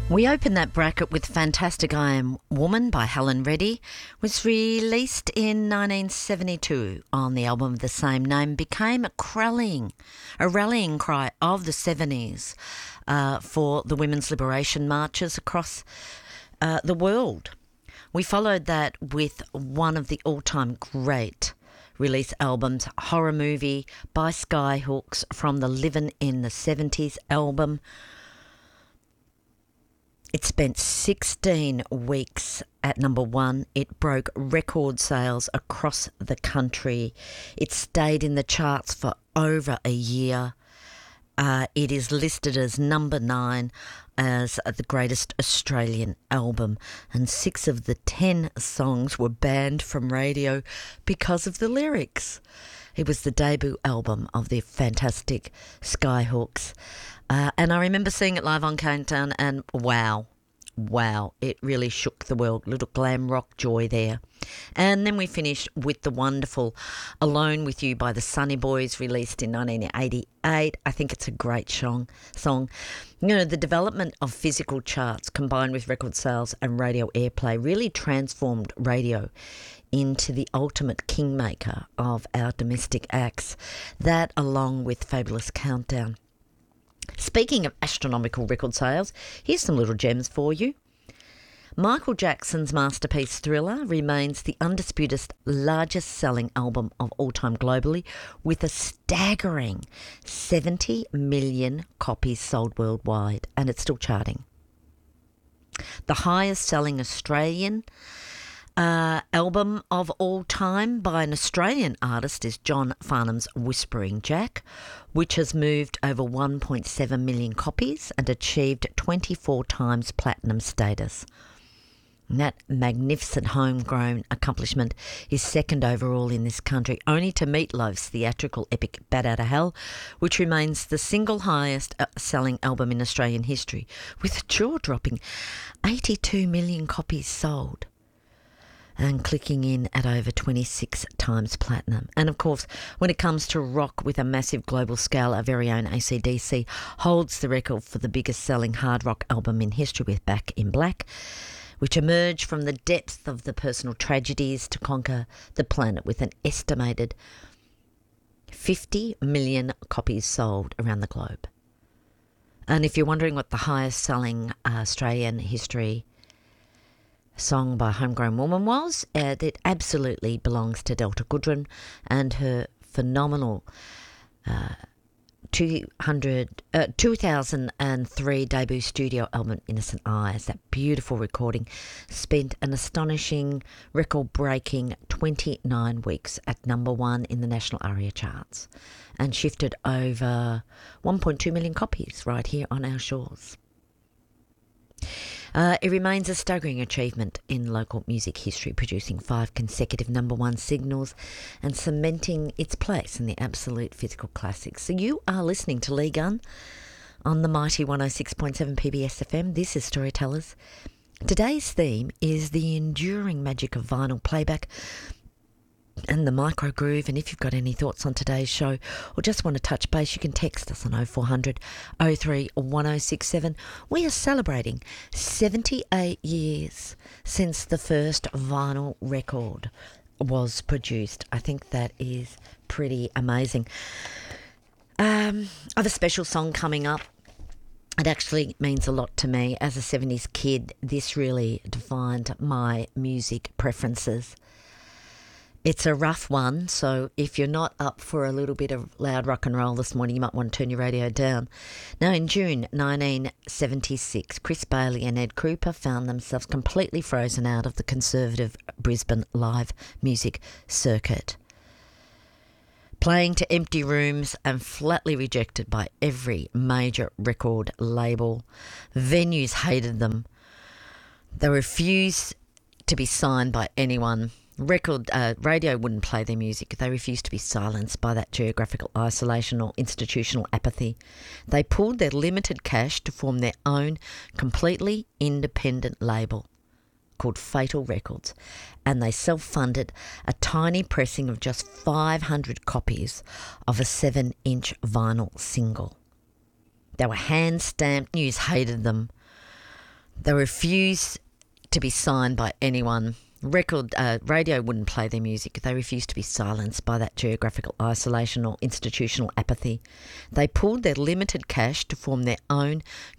We opened that bracket with Fantastic I Am Woman by Helen Reddy. It was released in 1972 on the album of the same name, became a rallying cry of the 70s for the women's liberation marches across the world. We followed that with one of the all-time great release albums, Horror Movie by Skyhooks from the Livin' in the 70s album. It spent 16 weeks at number one. It broke record sales across the country. It stayed in the charts for over a year. It is listed as number 9 as the greatest Australian album, and 6 of the 10 songs were banned from radio because of the lyrics. It was the debut album of the fantastic Skyhooks. And I remember seeing it live on Countdown and wow, it really shook the world. Little glam rock joy there. And then we finished with the wonderful Alone With You by the Sunny Boys, released in 1988. I think it's a great song. You know, the development of physical charts combined with record sales and radio airplay really transformed radio into the ultimate kingmaker of our domestic acts. That, along with Fabulous Countdown. Speaking of astronomical record sales, here's some little gems for you. Michael Jackson's masterpiece Thriller remains the undisputed largest selling album of all time globally, with a staggering 70 million copies sold worldwide, and it's still charting. The highest selling Australian album of all time by an Australian artist is John Farnham's Whispering Jack, which has moved over 1.7 million copies and achieved 24 times platinum status. And that magnificent homegrown accomplishment is second overall in this country, only to Meatloaf's theatrical epic Bat Outta Hell, which remains the single highest selling album in Australian history, with a jaw-dropping 82 million copies sold and clicking in at over 26 times platinum. And of course, when it comes to rock with a massive global scale, our very own AC/DC holds the record for the biggest selling hard rock album in history with Back in Black, which emerged from the depths of the personal tragedies to conquer the planet with an estimated 50 million copies sold around the globe. And if you're wondering what the highest selling Australian history song by a homegrown woman was, it absolutely belongs to Delta Goodrem and her phenomenal 2003 debut studio album Innocent Eyes. That beautiful recording spent an astonishing record-breaking 29 weeks at number 1 in the national ARIA charts and shifted over 1.2 million copies right here on our shores. It remains a staggering achievement in local music history, producing 5 consecutive number 1 signals and cementing its place in the absolute physical classics. So you are listening to Lee Gunn on the mighty 106.7 PBS FM. This is Storytellers. Today's theme is the enduring magic of vinyl playback and the micro groove. And if you've got any thoughts on today's show or just want to touch base, you can text us on 0400 03 1067. We are celebrating 78 years since the first vinyl record was produced. I think that is pretty amazing. I have a special song coming up. It actually means a lot to me. As a 70s kid, this really defined my music preferences. It's a rough one, so if you're not up for a little bit of loud rock and roll this morning, you might want to turn your radio down. Now, in June 1976, Chris Bailey and Ed Cooper found themselves completely frozen out of the conservative Brisbane live music circuit, playing to empty rooms and flatly rejected by every major record label. Venues hated them. They refused to be signed by anyone. Radio wouldn't play their music. They refused to be silenced by that geographical isolation or institutional apathy. They pooled their limited cash to form their own completely independent label called Fatal Records, and they self-funded a tiny pressing of just 500 copies of a 7-inch vinyl single. They were hand-stamped. News hated them. They refused to be signed by anyone. Radio wouldn't play their music. They refused to be silenced by that geographical isolation or institutional apathy. They pooled their limited cash to form their own